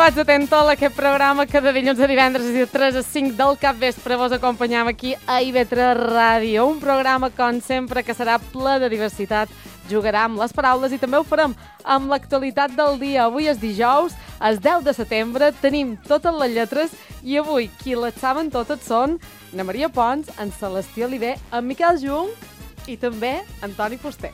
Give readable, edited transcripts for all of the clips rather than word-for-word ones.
Benvinguts a Tentol, aquest programa que de dilluns a divendres de 3 a 5 del capvespre vos acompanyam aquí a IB3 Ràdio. Un programa, com sempre, que serà ple de diversitat. Jugarà amb les paraules i també ho farem amb l'actualitat del dia. Avui és dijous, és 10 de setembre, tenim totes les lletres i avui qui les saben totes són na Maria Pons, en Celestí Oliver, en Miquel Jung i també en Toni Fuster.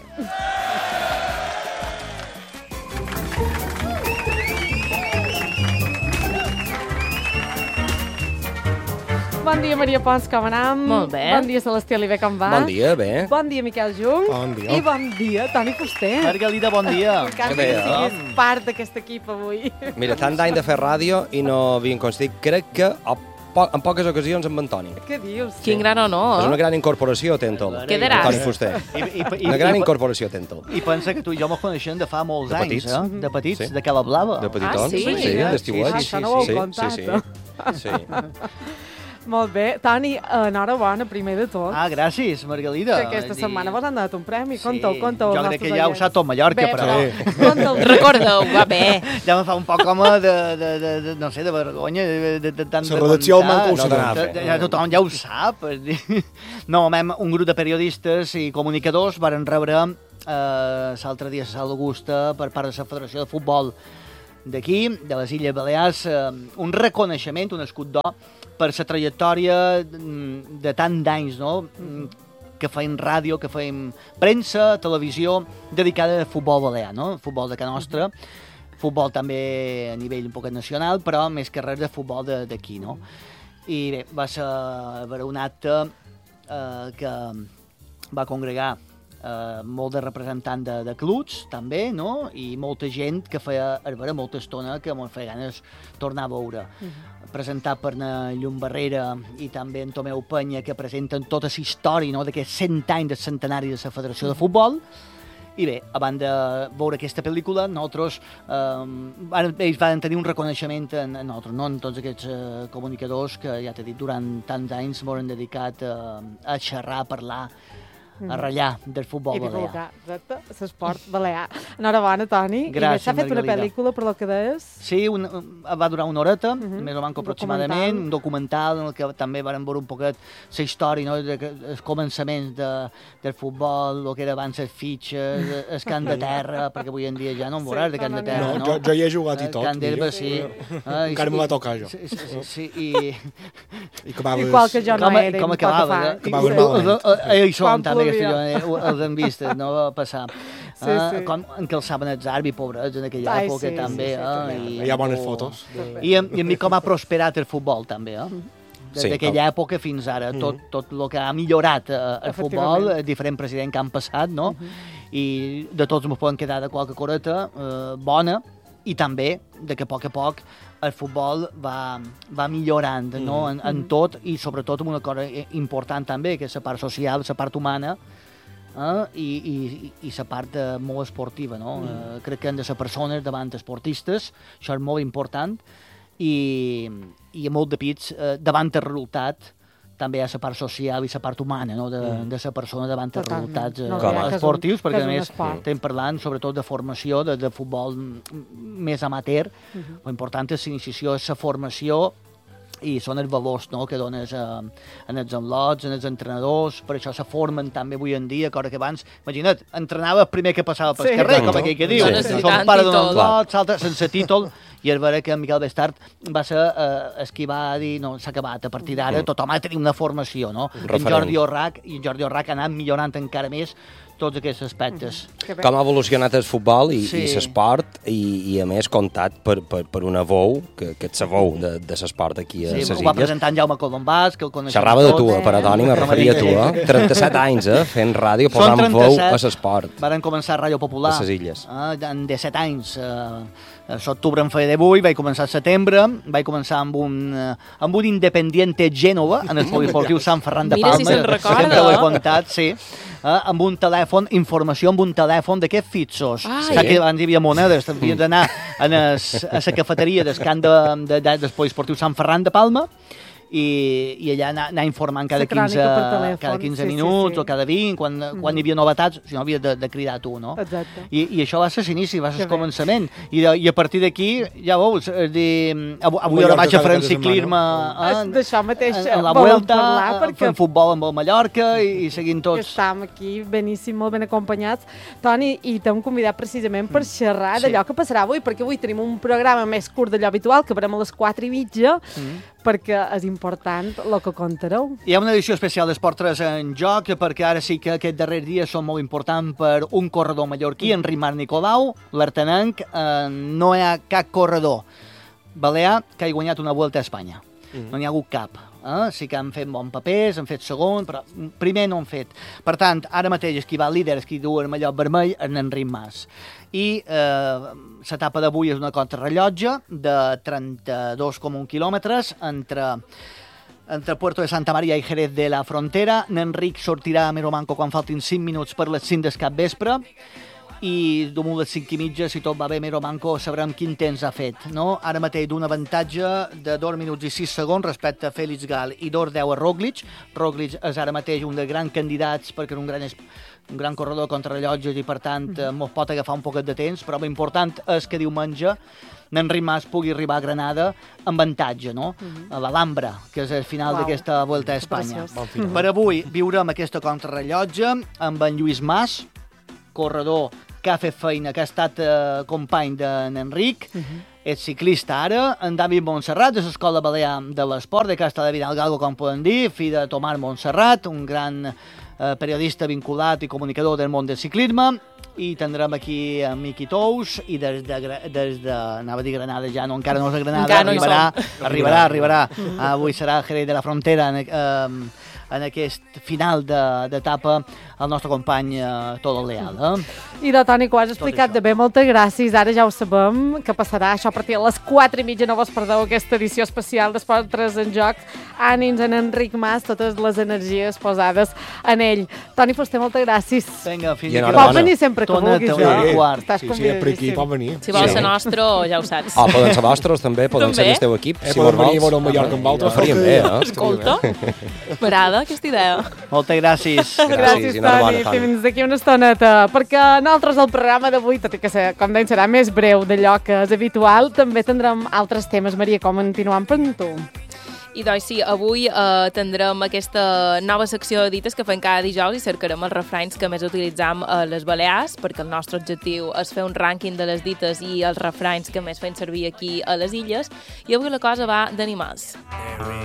Bon dia, Maria Pons, com anem? Molt bé. Bon dia, Celestí Oliver, com va? Bon dia, bé. Bon dia, Miquel Jung. Bon dia. I bon dia, Toni Fuster. Margalida, bon dia. Encara Que bé, que siguis part d'aquest equip avui. Mira, tant d'any de fer ràdio i no havien consistit. Crec que en poques ocasions amb en Toni. Què dius? Quin gran honor. És una gran incorporació, Tentol. Quedaràs. Toni Fuster. Una gran incorporació, Tentol. I pensa que tu i jo mos coneixem de fa molts De anys, petits. De petits, Sí. de Cala Blava. De petitons. sí? Sí, d'estiuets. Això no ho heu sí, contat, sí, sí. Molt bé. Toni, enhorabona, primer de tot. Ah, gràcies, Margalida. Que aquesta setmana vos han donat un premi. Conta'l, conta'l. Jo crec que ja ho sap tot Mallorca, Bé, però... Conta'l. Recordeu, va bé. Ja me fa un poc com no sé, de vergonya, de tant de La redacció contar. manca ho sabem. Ja tothom ja ho sap. No, un grup de periodistes i comunicadors varen rebre l'altre dia a Sal d'Augusta per part de la Federació de Futbol d'aquí, de les Illes Balears, un reconeixement, un escut d'or per la trajectòria de tant d'anys, no?, que feim ràdio, que feim premsa, televisió, dedicada al futbol balear, no?, futbol de casa nostra, futbol també a nivell un poc nacional, però més que res de futbol d'aquí, no? I bé, va ser un acte que va congregar molt de representants de clubs, també, no?, i molta gent que feia molta estona que m'ho feia ganes tornar a veure. Presentat per na Llum Barrera i també en Tomeu Penya, que presenten tota la història, no?, d'aquests 100 anys del centenari de la Federació de Futbol. I bé, abans de veure aquesta pel·lícula, nosaltres, ells van tenir un reconeixement en nosaltres, no?, en tots aquests comunicadors que, ja t'he dit, durant tants anys m'han dedicat a xerrar, a parlar, a ratllar del futbol I balear. divulgar, exacte, l'esport balear. Enhorabona, Toni. Gràcies, S'ha fet una Margalida. pel·lícula, per lo que deies? Sí, va durar una horeta, més o menys aproximadament, un documental en el que també van veure un poquet la història, no?, els començaments del futbol, el que era abans les fitxes, el camp de terra, perquè avui en dia ja no en veuràs de camp de terra, No, no? jo hi he jugat i tot. Camp d'herba, sí. Encara me va tocar, jo. Sí, I acabaves... Igual que jo no com, era. com acabava? Acabaves malament. Ells Quan són també, plovia. els han vist, no va passar. Sí, sí. Com encalçaven els àrbits, pobrets, en aquella Ai, època sí, també. sí, Hi ha bones fotos. I a mi com ha prosperat el futbol també, Sí, d'aquella època fins ara, tot el que ha millorat el futbol, Efectivament. el diferent president que han passat, no? I de tots ens poden quedar de qualque coreta bona, i també de que a poc el futbol va millorant, no?, en tot, i sobretot amb una cosa important també, que és la part social, la part humana, i la part molt esportiva, no? Crec que han de ser persones davant esportistes, això és molt important, i molt de pits davant el resultat també hi ha la part social i la part humana, no?, de la persona davant els Totalment. resultats No, clar, que és un- esportius, que perquè és a un més esport. estem parlant sobretot de formació, de futbol més amateur. L'important és l'iniciació, és la formació, i són els valors, no?, que dones en els enlots, en els entrenadors, per això se formen també avui en dia, cosa que abans, imagina't, entrenava el primer que passava pel Sí. carrer, com Exacte. aquell que diu, Sí, No sí. necessitaven pare d'un títol. enlot, salta sense títol, i és vera que en Miquel Bestart va ser el qui va dir, no, s'ha acabat, a partir d'ara tothom ha de tenir una formació, no? En Jordi Orrac ha anat millorant encara més tots aquests aspectes. Que bé. Com ha evolucionat el futbol i Sí. l'esport, i a més comptat per una veu, que és la veu de l'esport aquí a Sí, les ho va illes. presentar en Jaume Colombàs, que el coneixem Xerrava de tots. tu, però Toni, me referia a tu, 37 anys, fent ràdio, Són posant veu 37. a l'esport. Varen començar a Ràdio Popular. A ses illes. En 17 anys. L'octubre em feia 18, vaig començar a setembre, vaig començar amb un Independiente Gènova, en el Poliesportiu Sant Ferran de Mira Palma. si se'n recorda. Sempre ho he contat, sí. Amb un telèfon, informació amb un telèfon d'aquests fitxos. Ai. Saps que abans hi havia monedes, havies d'anar a la cafeteria del camp del Poliesportiu Sant Ferran de Palma, i allà anar informant cada La crònica per telèfon, cada 15 sí, minuts sí. o cada 20, quan hi havia novetats, si no havia de cridar tu, no? Exacte. I això va ser l'inici, va ser Que el bé. començament. I a partir d'aquí, ja veus, avui Mallorca ara vaig a fer cada un ciclisme D'això mateix en la volem Vuelta, parlar, perquè fent futbol amb el Mallorca i seguint que tots. estem aquí beníssim, molt ben acompanyats. Toni, i t'hem convidat precisament per xerrar Sí. d'allò que passarà avui, perquè avui tenim un programa més curt d'allò habitual, que veurem a les 4:30, perquè és important el que contareu. Hi ha una edició especial d'Esport 3 en joc, perquè ara sí que aquest darrer dia són molt importants per un corredor mallorquí, Enric Marc Nicolau, l'artenenc. No hi ha cap corredor balear que hagi guanyat una Vuelta a Espanya. No n'hi ha hagut cap. Sí que han fet bons papers, han fet segon, però primer no han fet. Per tant, ara mateix qui va líder, qui du el mallot vermell, és Enric Mas. I l'etapa d'avui és una contrarrellotge de 32,1 quilòmetres entre Puerto de Santa Maria i Jerez de la Frontera. N'Enric sortirà a Meromanco quan faltin 5 minuts per les 5 del capvespre i damunt les 5 i mitja, si tot va bé, Meromanco sabrem quin temps ha fet, no? Ara mateix d'un avantatge de 2 minuts i 6 segons respecte a Félix Gal i 2:10 a Roglic. Roglic és ara mateix un dels grans candidats perquè és un gran corredor contra rellotges i per tant mos pot agafar un poquet de temps, però l'important és que diumenge n'Enric Mas pugui arribar a Granada amb avantatge, no? A l'Alhambra, que és el final d'aquesta Vuelta a Espanya. Preciós. Per avui viurem aquesta contrarrellotge amb en Lluís Mas, corredor que ha fet feina, que ha estat company d'Enric, és ciclista ara, en David Montserrat, de l'Escola Balear de l'Esport, de Casta de Vinalgalgo, com poden dir, fill de Tomàs Montserrat, un gran periodista vinculat i comunicador del món del ciclisme, i tindrem aquí a Miqui Tous, i des de anava a dir Granada, ja no, encara no és a Granada, Encara no hi arribarà. Avui serà a Jerez de la Frontera, en aquest final d'etapa, el nostre company Tolo Leal. I de Toni, que ho has explicat de bé, moltes gràcies. Ara ja ho sabem, que passarà això a partir de les 4:30. No vos perdeu aquesta edició especial d'Esport 3 en joc. Ànims en Enric Mas, totes les energies posades en ell. Toni Fuster, moltes gràcies. Vinga, fins I aquí. enhorabona. Pots venir sempre que vulguis. Torna-te un quart. Estàs Sí, per aquí convidadíssim. pot venir. Si vols Sí. ser nostre, ja ho saps. Poden ser vostres també, poden ser També? del teu equip, si Poden vols. venir a veure el Mallorca amb Ho altres. faríem bé, Escolta, m'agrada aquesta idea. Moltes gràcies. Gràcies, i enhorabona, Toni. Toni. Fins d'aquí una estoneta. Perquè nosaltres el programa d'avui, tot i que com deien serà més breu d'allò que és habitual, també tindrem altres temes. Maria, com continuem per tu? I doncs sí, avui tindrem aquesta nova secció de dites que fem cada dijous i cercarem els refranys que més utilitzam a les Balears, perquè el nostre objectiu és fer un rànquing de les dites i els refranys que més fem servir aquí a les illes. I avui la cosa va d'animals.